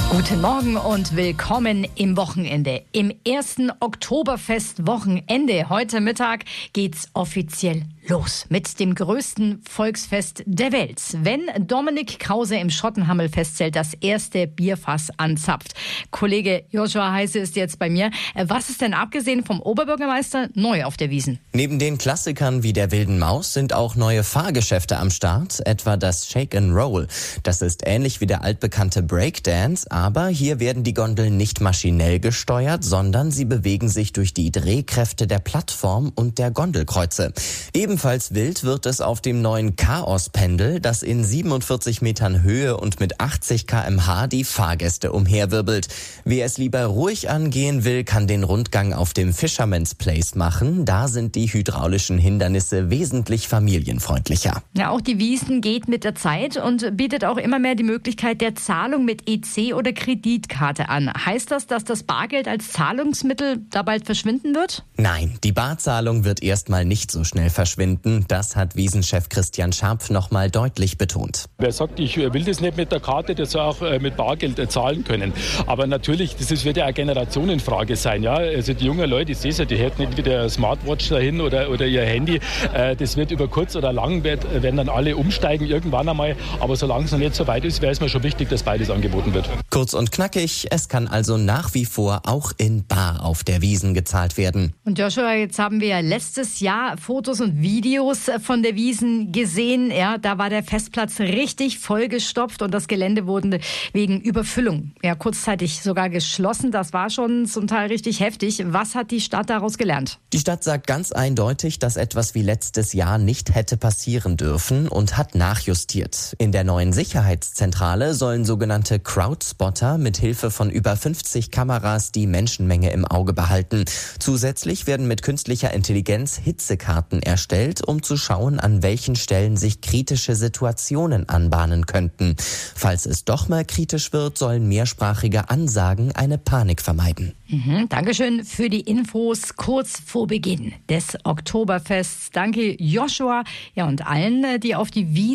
Guten Morgen und willkommen im Wochenende. Im ersten Oktoberfest-Wochenende. Heute Mittag geht's offiziell los mit dem größten Volksfest der Welt. Wenn Dominik Krause im Schottenhammel-Festzelt das erste Bierfass anzapft. Kollege Joshua Heise ist jetzt bei mir. Was ist denn abgesehen vom Oberbürgermeister neu auf der Wiesn? Neben den Klassikern wie der Wilden Maus sind auch neue Fahrgeschäfte am Start, etwa das Shake and Roll. Das ist ähnlich wie der altbekannte Breakdance, aber hier werden die Gondeln nicht maschinell gesteuert, sondern sie bewegen sich durch die Drehkräfte der Plattform und der Gondelkreuze. Ebenfalls wild wird es auf dem neuen Chaos-Pendel, das in 47 Metern Höhe und mit 80 km/h die Fahrgäste umherwirbelt. Wer es lieber ruhig angehen will, kann den Rundgang auf dem Fisherman's Place machen. Da sind die hydraulischen Hindernisse wesentlich familienfreundlicher. Ja, auch die Wiesn geht mit der Zeit und bietet auch immer mehr die Möglichkeit der Zahlung mit EC oder Kreditkarte an. Heißt das, dass das Bargeld als Zahlungsmittel da bald verschwinden wird? Nein, die Barzahlung wird erstmal nicht so schnell verschwinden. Das hat Wiesn-Chef Christian Scharpf nochmal deutlich betont. Wer sagt, ich will das nicht mit der Karte, der soll auch mit Bargeld zahlen können. Aber natürlich, wird ja eine Generationenfrage sein. Ja? Also die jungen Leute, ich sehe es ja, die hätten nicht wieder Smartwatch dahin oder ihr Handy. Das wird über kurz oder lang, werden dann alle umsteigen irgendwann einmal. Aber solange es noch nicht so weit ist, wäre es mir schon wichtig, dass beides angeboten wird. Kurz und knackig, es kann also nach wie vor auch in bar auf der Wiesn gezahlt werden. Und Joshua, jetzt haben wir ja letztes Jahr Fotos und Videos von der Wiesn gesehen. Ja, da war der Festplatz richtig vollgestopft und das Gelände wurde wegen Überfüllung kurzzeitig sogar geschlossen. Das war schon zum Teil richtig heftig. Was hat die Stadt daraus gelernt? Die Stadt sagt ganz eindeutig, dass etwas wie letztes Jahr nicht hätte passieren dürfen und hat nachjustiert. In der neuen Sicherheitszentrale sollen sogenannte Crowdspotter mit Hilfe von über 50 Kameras die Menschenmenge im Auge behalten. Zusätzlich werden mit künstlicher Intelligenz Hitzekarten erstellt, um zu schauen, an welchen Stellen sich kritische Situationen anbahnen könnten. Falls es doch mal kritisch wird, sollen mehrsprachige Ansagen eine Panik vermeiden. Dankeschön für die Infos kurz vor Beginn des Oktoberfests. Danke Joshua, ja, und allen, die auf die Wiesn